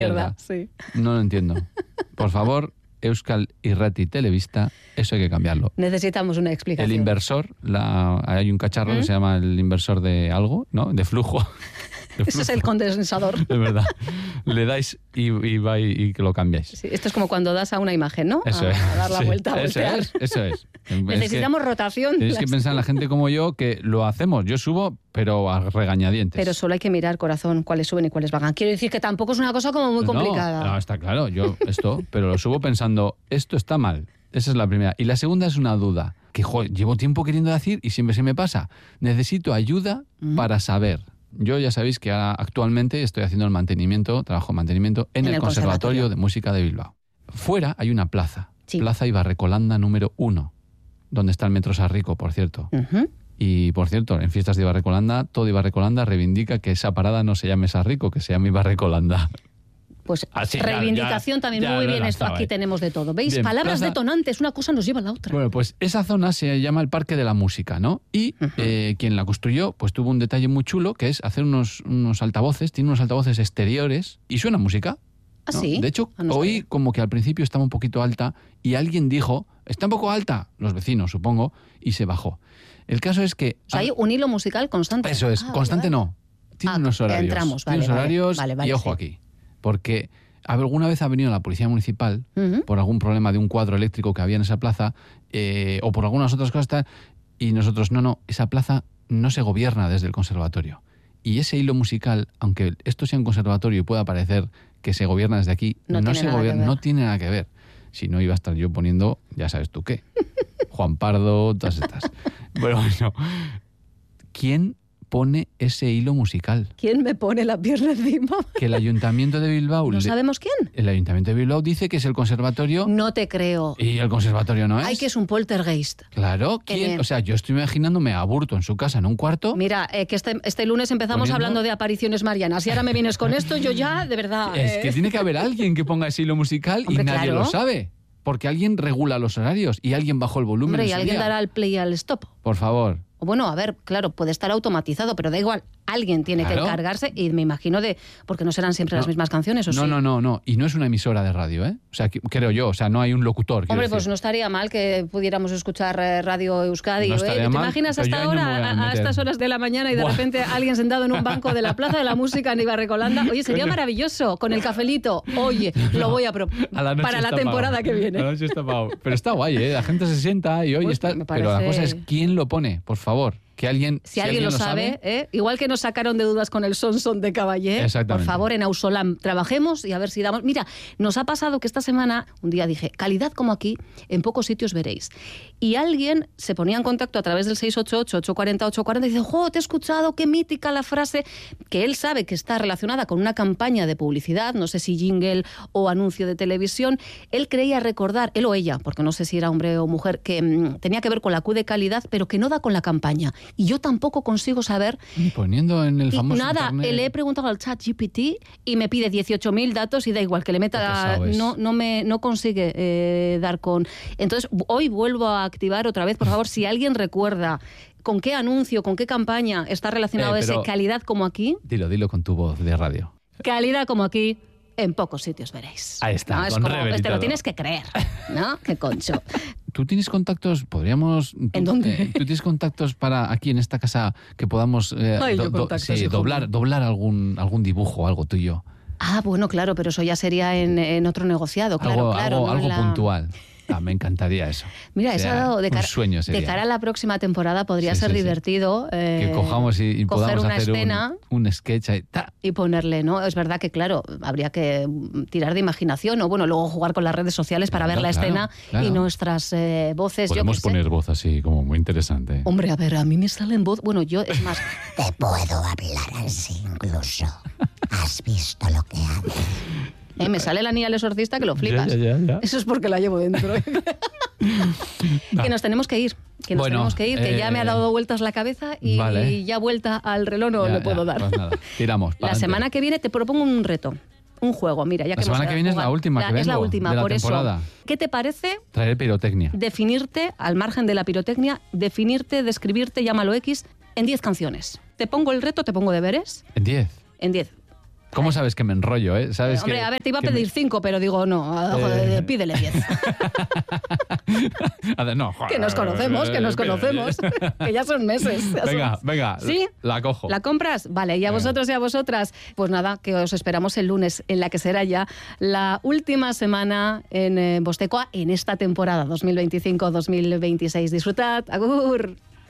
¿Verdad? Sí. No lo entiendo. Por favor, Euskal Irrati Telebista, eso hay que cambiarlo. Necesitamos una explicación. El inversor, hay un cacharro que se llama el inversor de algo, ¿no? De flujo. Ese es el condensador. Es verdad. Le dais y va y que lo cambiáis. Sí, esto es como cuando das a una imagen, ¿no? Eso es. A dar la vuelta, a voltear. Eso es. Necesitamos rotación. Tienes que pensar en la gente como yo que lo hacemos. Yo subo, pero a regañadientes. Pero solo hay que mirar, corazón, cuáles suben y cuáles bajan. Quiero decir que tampoco es una cosa como muy complicada. No, está claro. Pero lo subo pensando, esto está mal. Esa es la primera. Y la segunda es una duda que llevo tiempo queriendo decir y siempre se me pasa. Necesito ayuda para saber. Yo ya sabéis que actualmente estoy haciendo el trabajo de mantenimiento en el Conservatorio de Música de Bilbao. Fuera hay una plaza, Plaza Ibarrecolanda número 1, donde está el Metro Sarrico, por cierto. Y, por cierto, en fiestas de Ibarrecolanda, todo Ibarrecolanda reivindica que esa parada no se llame Sarrico, que se llame Ibarrecolanda. Pues reivindicación también, muy bien, esto aquí tenemos de todo. ¿Veis? Bien, palabras detonantes, una cosa nos lleva a la otra. Bueno, pues esa zona se llama el Parque de la Música, ¿no? Y quien la construyó, pues tuvo un detalle muy chulo, que es hacer unos altavoces, tiene unos altavoces exteriores y suena música. ¿Ah, ¿no? sí? De hecho, oí como que al principio estaba un poquito alta y alguien dijo, está un poco alta, los vecinos, supongo, y se bajó. El caso es que... O sea, hay un hilo musical constante. Eso es, constante no. Tiene unos horarios. Entramos, tiene unos horarios y ojo aquí. Porque alguna vez ha venido la policía municipal por algún problema de un cuadro eléctrico que había en esa plaza o por algunas otras cosas y nosotros, no, esa plaza no se gobierna desde el conservatorio. Y ese hilo musical, aunque esto sea un conservatorio y pueda parecer que se gobierna desde aquí, no tiene nada que ver. Si no iba a estar yo poniendo, ya sabes tú qué, Juan Pardo, todas estas. Bueno, ¿quién pone ese hilo musical? ¿Quién me pone la pierna encima? Que el Ayuntamiento de Bilbao... ¿No sabemos quién? El Ayuntamiento de Bilbao dice que es el conservatorio... No te creo. Y el conservatorio no es. Ay, que es un poltergeist. Claro, ¿quién? O sea, yo estoy imaginándome a Aburto en su casa en un cuarto... Mira, que este lunes empezamos hablando de apariciones marianas y ahora me vienes con esto, yo ya, de verdad... Es que tiene que haber alguien que ponga ese hilo musical. Hombre, y nadie lo sabe. Porque alguien regula los horarios y alguien bajó el volumen. Hombre, y alguien dará al play y al stop. Por favor. Bueno, a ver, claro, puede estar automatizado, pero da igual, alguien tiene que encargarse y me imagino porque no serán siempre las mismas canciones, ¿o sí? No, y no es una emisora de radio, ¿eh? O sea, creo yo, o sea, no hay un locutor. Hombre, pues no estaría mal que pudiéramos escuchar Radio Euskadi. No estaría ¿Te mal, imaginas hasta ahora, a estas horas de la mañana y de repente alguien sentado en un banco de la Plaza de la Música en Ibarrecolanda? Oye, sería maravilloso, con el cafelito. Oye, lo voy a para la temporada que viene. A la noche está pago. Pero está guay, ¿eh? La gente se sienta y oye, pues está... Pero la cosa es, ¿quién lo pone? Por favor. Que alguien, si alguien lo sabe, igual que nos sacaron de dudas con el son de Caballé, por favor, en Ausolam trabajemos y a ver si damos... Mira, nos ha pasado que esta semana, un día dije, calidad como aquí, en pocos sitios veréis. Y alguien se ponía en contacto a través del 688-840-840 y dice, ¡jo, te he escuchado, qué mítica la frase! Que él sabe que está relacionada con una campaña de publicidad, no sé si jingle o anuncio de televisión. Él creía recordar, él o ella, porque no sé si era hombre o mujer, que tenía que ver con la Q de calidad, pero que no da con la campaña. Y yo tampoco consigo saber... Ni poniendo en el famoso nada, internet. le he preguntado al chat GPT y me pide 18.000 datos y da igual que le meta... No consigue dar con... Entonces, hoy vuelvo a activar otra vez, por favor, si alguien recuerda con qué anuncio, con qué campaña está relacionado ese calidad como aquí... Dilo con tu voz de radio. Calidad como aquí... En pocos sitios veréis. Ahí está, ¿no? con rever y te todo. lo tienes que creer, ¿no? Qué concho. ¿Tú tienes contactos? ¿Podríamos...? ¿En dónde? ¿Tú tienes contactos para aquí en esta casa que podamos doblar algún dibujo, algo tuyo? Ah, bueno, claro, pero eso ya sería en otro negociado, claro. Algo puntual. Me encantaría eso. Mira, eso ha dado un sueño sería. De cara a la próxima temporada podría ser divertido. Que cojamos y podamos una hacer escena un sketch ahí. Y ponerle, ¿no? Es verdad que, claro, habría que tirar de imaginación o, bueno, luego jugar con las redes sociales para ver la escena y nuestras voces. Podemos poner voz así como muy interesante. Hombre, a ver, a mí me salen voz... Bueno, yo, es más... Te puedo hablar así incluso. ¿Has visto lo que hago? Me sale la niña del exorcista que lo flipas. Ya. Eso es porque la llevo dentro. Que nos tenemos que ir. Que ya me ha dado vueltas la cabeza y ya vuelta al reloj no le puedo dar. Pues nada, tiramos. La semana que viene te propongo un reto. Un juego, mira, ya que la semana que viene es la última que vengo, es la última, de la por temporada. Eso. ¿Qué te parece? Traer pirotecnia. Definirte, al margen de la pirotecnia, describirte, llámalo X, en 10 canciones. Te pongo el reto, te pongo deberes. ¿En 10? En 10. ¿Cómo sabes que me enrollo, ¿Sabes hombre, que, a ver, te iba a pedir 5, pero digo, no, pídele 10. No, joder, que nos conocemos, que ya son meses. Venga, ¿Sí? La cojo. ¿La compras? Vale, y a vosotros y a vosotras, pues nada, que os esperamos el lunes, en la que será ya la última semana en Voz Tecoa en esta temporada 2025-2026. Disfrutad, agur.